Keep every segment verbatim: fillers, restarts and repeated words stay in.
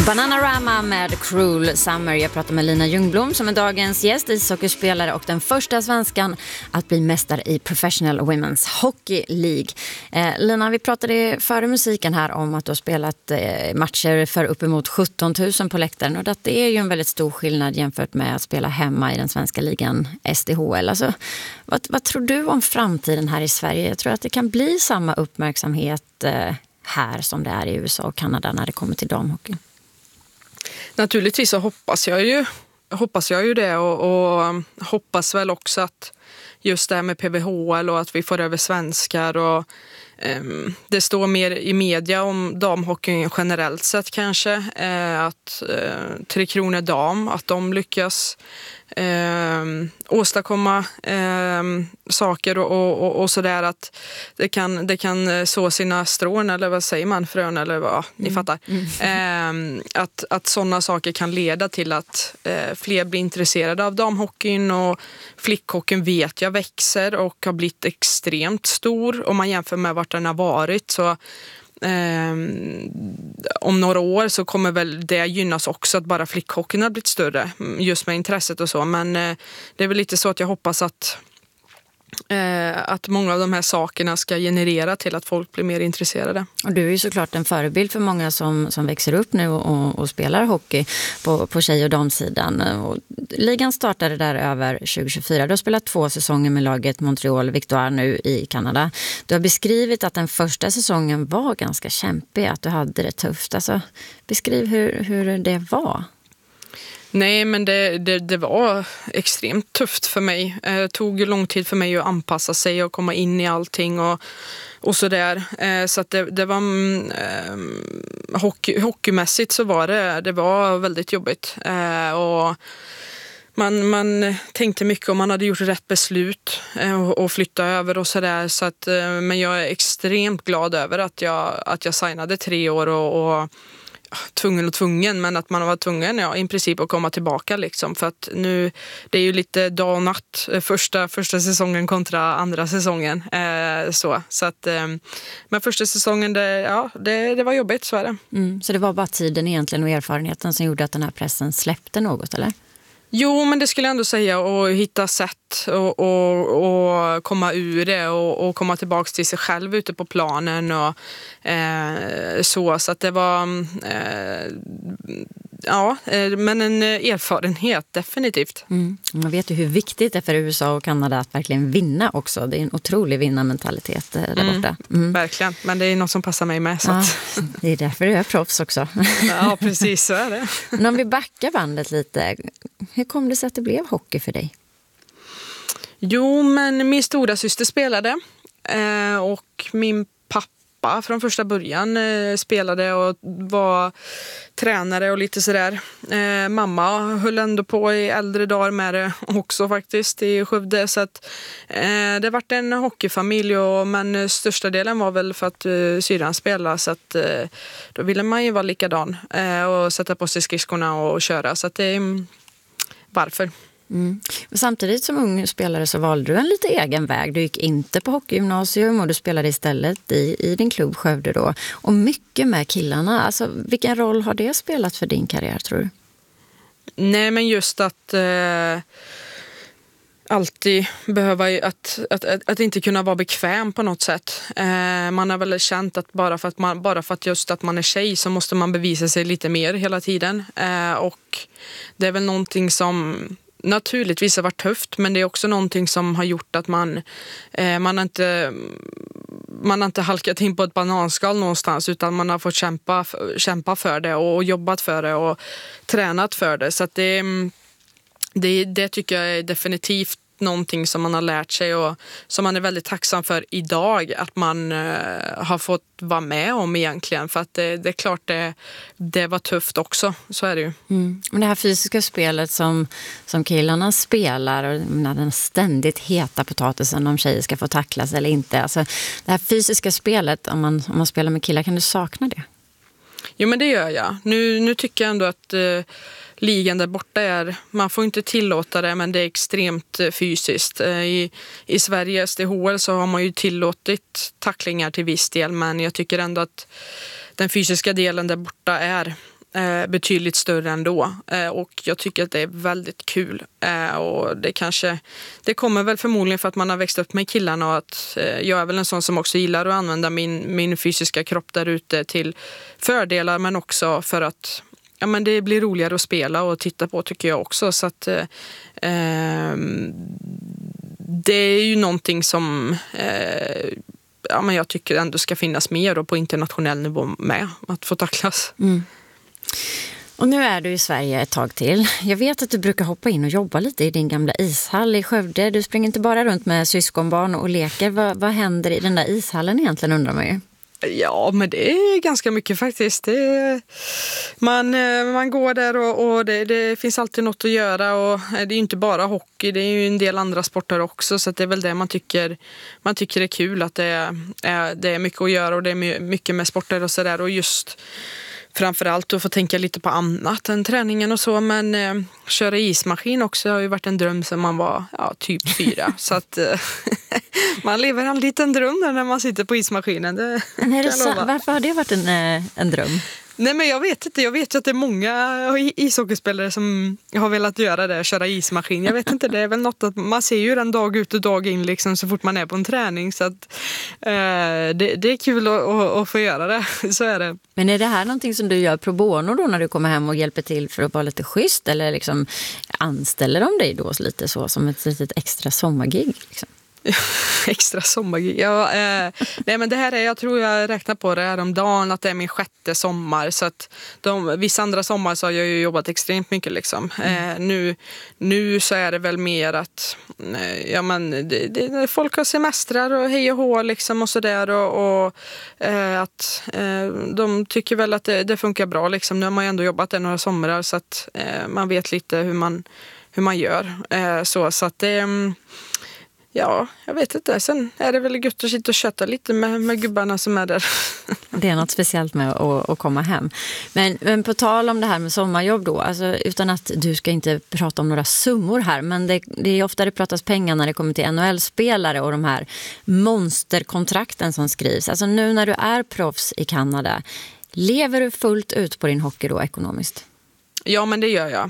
Bananarama med Cruel Summer. Jag pratar med Lina Ljungblom som är dagens gäst, ishockeyspelare och den första svenskan att bli mästare i Professional Women's Hockey League. Eh, Lina, vi pratade före musiken här om att du har spelat eh, matcher för uppemot sjutton tusen på läktaren, och det är ju en väldigt stor skillnad jämfört med att spela hemma i den svenska ligan S D H L. Alltså, vad, vad tror du om framtiden här i Sverige? Jag tror att det kan bli samma uppmärksamhet eh, här som det är i U S A och Kanada när det kommer till damhockey. Naturligtvis så hoppas jag ju, hoppas jag ju det och, och hoppas väl också att just det här med P V H L och att vi får över svenskar och um, det står mer i media om damhockeyn generellt sett kanske, uh, att uh, Tre Kronor dam, att de lyckas uh, åstadkomma uh, saker och, och, och sådär, att det kan, det kan så sina strån, eller vad säger man, frön, eller vad, ni mm. fattar. Mm. Uh, att, att sådana saker kan leda till att uh, fler blir intresserade av damhockeyn, och flickhockeyn vet jag växer och har blivit extremt stor om man jämför med vart den har varit. Så eh, om några år så kommer väl det gynnas också, att bara flickhockeyn har blivit större just med intresset och så. Men eh, det är väl lite så att jag hoppas att Eh, att många av de här sakerna ska generera till att folk blir mer intresserade. Och du är ju såklart en förebild för många som, som växer upp nu och, och spelar hockey på, på tjej- och damsidan. Och ligan startade där över tjugo tjugofyra. Du har spelat två säsonger med laget Montreal Victoire nu i Kanada. Du har beskrivit att den första säsongen var ganska kämpig, att du hade det tufft. Alltså, beskriv hur, hur det var. Nej, men det, det, det var extremt tufft för mig. Det tog lång tid för mig att anpassa sig och komma in i allting och, och sådär. Så att det, det var eh, hockey, hockeymässigt så var det, det var väldigt jobbigt. Och man, man tänkte mycket om man hade gjort rätt beslut och, och flytta över och sådär. Så att, men jag är extremt glad över att jag, att jag signade tre år och, och tvungen och tvungen, men att man var tvungen ja, i princip att komma tillbaka liksom, för att nu, det är ju lite dag och natt första, första säsongen kontra andra säsongen eh, så, så att eh, men första säsongen det, ja, det, det var jobbigt, så är det. Mm, så det var bara tiden egentligen och erfarenheten som gjorde att den här pressen släppte något, eller? Jo, men det skulle jag ändå säga, och hitta sätt och, och, och komma ur det och, och komma tillbaka till sig själv ute på planen och eh, så, så att det var eh, ja, men en erfarenhet definitivt. Mm. Man vet ju hur viktigt det är för U S A och Kanada att verkligen vinna också. Det är en otrolig vinnarmentalitet där mm, borta. Mm. Verkligen, men det är något som passar mig med. Så ja, att... det är därför du är proffs också. Ja, precis, så är det. Men om vi backar bandet lite, hur kom det sig att det blev hockey för dig? Jo, men min stora syster spelade eh, och min pappa från första början eh, spelade och var tränare och lite sådär. Eh, mamma höll ändå på i äldre dagar med det också faktiskt i Skövde, så att eh, det vart en hockeyfamilj, och, men största delen var väl för att eh, syrran spelade, så att eh, då ville man ju vara likadan eh, och sätta på sig skridskorna och köra, så att det är varför. Mm. Samtidigt som ung spelare så valde du en lite egen väg. Du gick inte på hockeygymnasium och du spelade istället i, i din klubb Skövde då. Och mycket med killarna. Alltså, vilken roll har det spelat för din karriär, tror du? Nej, men just att eh, alltid behöva att, att, att, att inte kunna vara bekväm på något sätt. Eh, man har väl känt att bara för att, man, bara för att just att man är tjej så måste man bevisa sig lite mer hela tiden. Eh, och det är väl någonting som naturligtvis har varit tufft, men det är också någonting som har gjort att man, eh, man, har inte, man har inte halkat in på ett bananskal någonstans, utan man har fått kämpa, kämpa för det och, och jobbat för det och tränat för det. Så att det, det, det tycker jag är definitivt någonting som man har lärt sig och som man är väldigt tacksam för idag att man uh, har fått vara med om egentligen, för att det, det är klart det, det var tufft också, så är det ju. Mm. Men det här fysiska spelet som, som killarna spelar och den ständigt heta potatisen om tjejer ska få tacklas eller inte, alltså det här fysiska spelet, om man, om man spelar med killar, kan du sakna det? Jo, men det gör jag. Nu, nu tycker jag ändå att uh, ligan där borta är, man får inte tillåta det, men det är extremt uh, fysiskt. Uh, i, I Sverige, S D H L, så har man ju tillåtit tacklingar till viss del, men jag tycker ändå att den fysiska delen där borta är eh, betydligt större ändå. Eh, och jag tycker att det är väldigt kul. Eh, och det kanske, det kommer väl förmodligen för att man har växt upp med killarna och att eh, jag är väl en sån som också gillar att använda min, min fysiska kropp där ute till fördelar, men också för att ja, men det blir roligare att spela och titta på, tycker jag också. Så att eh, eh, det är ju någonting som eh, ja, men jag tycker ändå ska finnas mer och på internationell nivå med att få tacklas. Mm. Och nu är du i Sverige ett tag till. Jag vet att du brukar hoppa in och jobba lite i din gamla ishall i Skövde. Du springer inte bara runt med syskonbarn och leker. Vad, vad händer i den där ishallen egentligen, undrar man ju? Ja, men det är ganska mycket faktiskt. Det är, man, man går där och, och det, det finns alltid något att göra. Och det är ju inte bara hockey, det är ju en del andra sporter också. Så att det är väl det man tycker, man tycker är kul, att det är, det är mycket att göra och det är mycket med sporter och sådär. Och just framförallt att få tänka lite på annat än träningen och så. Men eh, köra ismaskin också har ju varit en dröm sedan man var ja, typ fyra. Så att eh, man lever en liten dröm när man sitter på ismaskinen. Det Men är det så, varför har det varit en, en dröm? Nej, men jag vet inte. Jag vet ju att det är många ishockeyspelare som har velat göra det, köra ismaskin. Jag vet inte, det är väl något att man ser ju den dag ut och dag in liksom, så fort man är på en träning. Så att eh, det, det är kul att, att, att få göra det. Så är det. Men är det här någonting som du gör pro bono då när du kommer hem och hjälper till för att vara lite schysst? Eller liksom anställer de dig då lite så som ett litet extra sommargig liksom? Extra sommargig. Ja, eh, nej, men det här är, jag tror jag räknar på det här om dagen, att det är min sjätte sommar. Så att de, vissa andra sommar så har jag ju jobbat extremt mycket liksom. Mm. Eh, nu, nu så är det väl mer att eh, ja, men det, det, folk har semestrar och hej och hå liksom och sådär. Och, och eh, att eh, de tycker väl att det, det funkar bra liksom. Nu har man ju ändå jobbat där några somrar så att eh, man vet lite hur man, hur man gör. Eh, så, så att det ja, jag vet inte. Sen är det väl gött att sitta och köta lite med, med gubbarna som är där. Det är något speciellt med att, att komma hem. Men, men på tal om det här med sommarjobb då, alltså, utan att du ska inte prata om några summor här, men det, det är ofta det pratas pengar när det kommer till N H L-spelare och de här monsterkontrakten som skrivs. Alltså nu när du är proffs i Kanada, lever du fullt ut på din hockey då ekonomiskt? Ja, men det gör jag.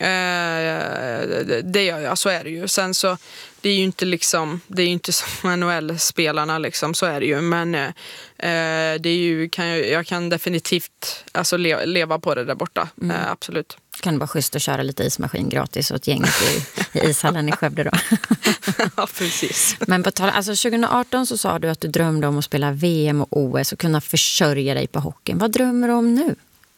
Eh, det gör jag, så är det ju. Sen så det är ju inte liksom, det är ju inte som N H L-spelarna liksom, så är det ju. Men eh, det är ju, kan jag, jag kan definitivt alltså, leva, leva på det där borta, mm. eh, absolut. Kan det vara schysst att köra lite ismaskin gratis åt gänget i, i ishallen i Skövde då? Ja, precis. Men på tal, alltså tjugo arton så sa du att du drömde om att spela V M och O S och kunna försörja dig på hockeyn. Vad drömmer du om nu?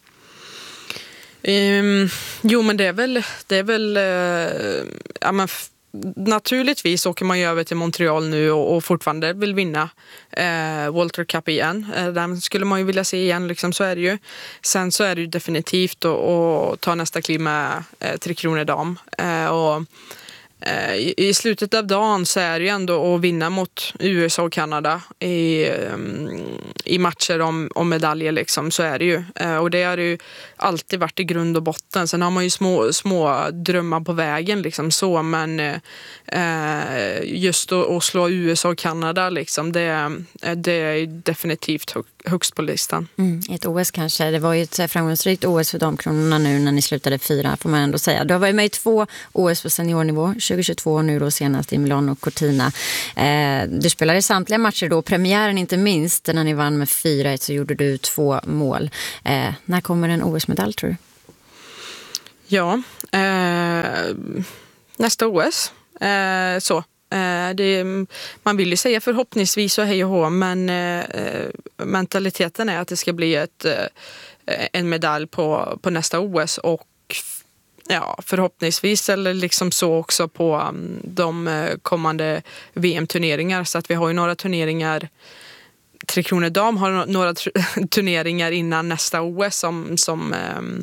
Um, jo, men det är väl, det är väl uh, ja, men f- naturligtvis åker man ju över till Montreal nu och, och fortfarande vill vinna uh, Walter Cup igen. Uh, den skulle man ju vilja se igen, liksom, så är det ju. Sen så är det ju definitivt att, att ta nästa kliv med uh, Tre Kronor dam. Uh, och I, I slutet av dagen så är det ju ändå att vinna mot U S A och Kanada i, i matcher om, om medaljer liksom, så är det ju. Och det har ju alltid varit i grund och botten. Sen har man ju små, små drömmar på vägen liksom så, men eh, just att, att slå U S A och Kanada liksom, det, det är definitivt högst på listan. Mm, ett O S kanske. Det var ju ett framgångsrikt O S för damkronorna nu när ni slutade fyra, får man ändå säga. Du har varit med i två O S på seniornivå, tjugo tjugotvå nu då senast i Milano och Cortina. Eh, du spelade samtliga matcher då, premiären inte minst, när ni vann med fyra ett så gjorde du två mål. Eh, när kommer en O S-medalj tror du? Ja, eh, nästa O S. Eh, så. Eh, det, man vill ju säga förhoppningsvis och hej och hå, men eh, mentaliteten är att det ska bli ett, eh, en medalj på, på nästa O S och ja, förhoppningsvis eller liksom så också på um, de kommande V M-turneringar. Så att vi har ju några turneringar, Tre Kronor dam har några turneringar innan nästa O S som, som, um,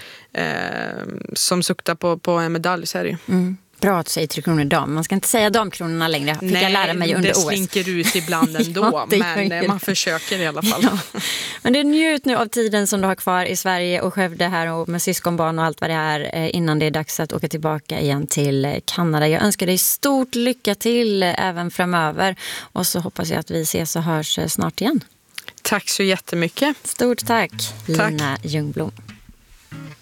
um, som suktar på, på en medalj, så är det ju. Mm. Bra att säga Tre Kronor dam. Man ska inte säga damkronorna längre. Fick Nej, jag lära mig under O S. Nej, det slinker ut ibland ändå. Ja, men man försöker i alla fall. Ja. Men det är njut nu av tiden som du har kvar i Sverige och Skövde här och med syskonbarn och allt vad det är innan det är dags att åka tillbaka igen till Kanada. Jag önskar dig stort lycka till även framöver. Och så hoppas jag att vi ses och hörs snart igen. Tack så jättemycket. Stort tack, tack. Lina Ljungblom.